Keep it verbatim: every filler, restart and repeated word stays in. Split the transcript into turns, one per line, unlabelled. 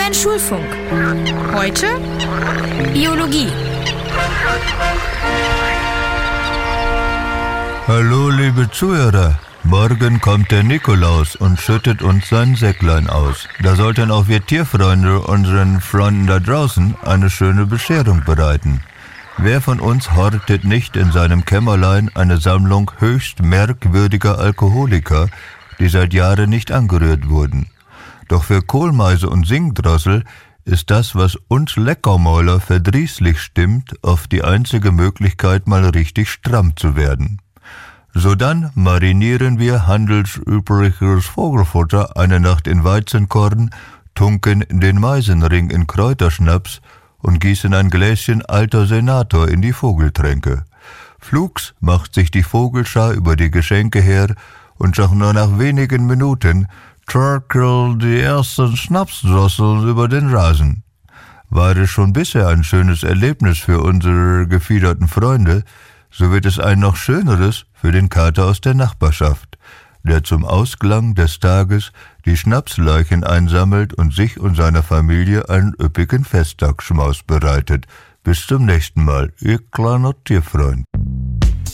Mein Schulfunk. Heute Biologie.
Hallo liebe Zuhörer, morgen kommt der Nikolaus und schüttet uns sein Säcklein aus. Da sollten auch wir Tierfreunde unseren Freunden da draußen eine schöne Bescherung bereiten. Wer von uns hortet nicht in seinem Kämmerlein eine Sammlung höchst merkwürdiger Alkoholiker, die seit Jahren nicht angerührt wurden? Doch für Kohlmeise und Singdrossel ist das, was uns Leckermäuler verdrießlich stimmt, oft die einzige Möglichkeit, mal richtig stramm zu werden. Sodann marinieren wir handelsübliches Vogelfutter eine Nacht in Weizenkorn, tunken den Meisenring in Kräuterschnaps und gießen ein Gläschen alter Senator in die Vogeltränke. Flugs macht sich die Vogelschar über die Geschenke her und schon nur nach wenigen Minuten torkeln die ersten Schnapsdrosseln über den Rasen. War es schon bisher ein schönes Erlebnis für unsere gefiederten Freunde, so wird es ein noch schöneres für den Kater aus der Nachbarschaft, der zum Ausklang des Tages die Schnapsleichen einsammelt und sich und seiner Familie einen üppigen Festtagsschmaus bereitet. Bis zum nächsten Mal, Ihr kleiner Tierfreund.